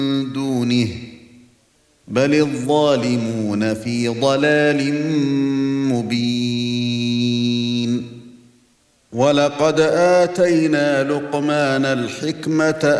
دونه بل الظالمون في ضلال مبين ولقد آتينا لقمان الحكمة